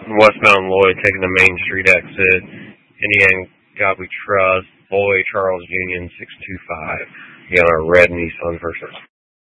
Westbound Lloyd taking the Main Street exit. Indiana God We Trust. Boy Charles Union 625. You got a red Nissan Versa.